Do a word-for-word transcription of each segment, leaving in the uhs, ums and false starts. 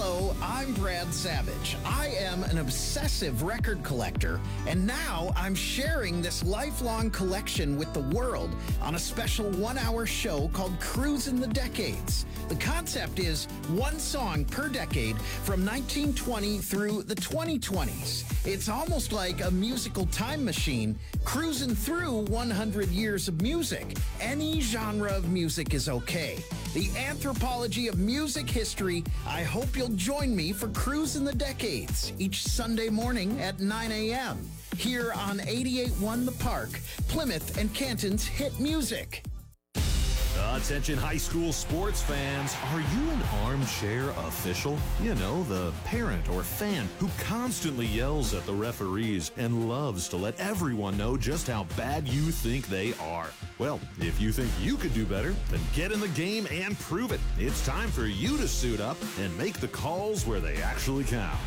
Hello, I'm Brad Savage. I am an obsessive record collector, and now I'm sharing this lifelong collection with the world on a special one-hour show called Cruisin' the Decades. The concept is one song per decade from nineteen twenty through the twenty twenties. It's almost like a musical time machine cruising through one hundred years of music. Any genre of music is okay. The anthropology of music history. I hope you'll join me for Cruisin' the Decades each Sunday morning at nine a.m. here on eighty-eight point one The Park, Plymouth and Canton's hit music. Attention high school sports fans, are you an armchair official? You know, the parent or fan who constantly yells at the referees and loves to let everyone know just how bad you think they are. Well, if you think you could do better, then get in the game and prove it. It's time for you to suit up and make the calls where they actually count.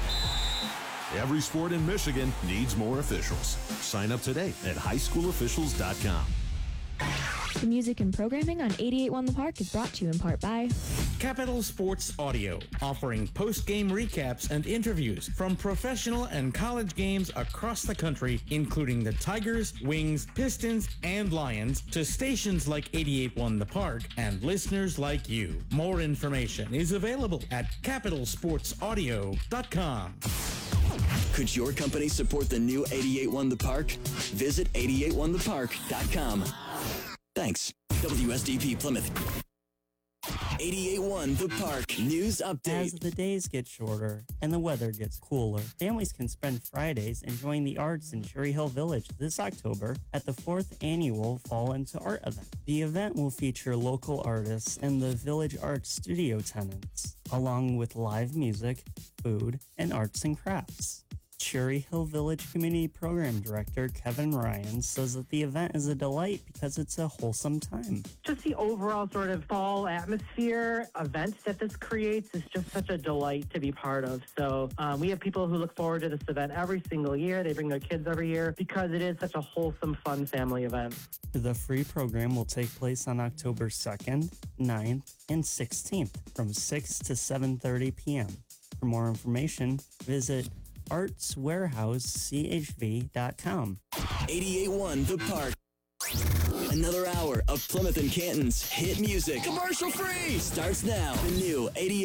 Every sport in Michigan needs more officials. Sign up today at high school officials dot com. The music and programming on eighty-eight point one The Park is brought to you in part by Capital Sports Audio, offering post-game recaps and interviews from professional and college games across the country, including the Tigers, Wings, Pistons, and Lions, to stations like eighty-eight point one The Park and listeners like you. More information is available at capital sports audio dot com. Could your company support the new eighty-eight point one The Park? Visit eighty-eight point one the park dot com. Thanks. W S D P Plymouth. eighty-eight point one The Park News Update. As the days get shorter and the weather gets cooler, families can spend Fridays enjoying the arts in Cherry Hill Village this October at the fourth annual Fall into Art event. The event will feature local artists and the Village Arts studio tenants, along with live music, food, and arts and crafts. Cherry Hill Village Community Program Director Kevin Ryan says that the event is a delight because it's a wholesome time. Just the overall sort of fall atmosphere, events that this creates is just such a delight to be part of. So um, we have people who look forward to this event every single year. They bring their kids every year because it is such a wholesome, fun family event. The free program will take place on October second, ninth, and sixteenth from six to seven thirty p.m. For more information, visit arts warehouse c h v dot com. eighty-eight point one The Park. Another hour of Plymouth and Canton's hit music. Commercial free. Starts now. The new eighty-eight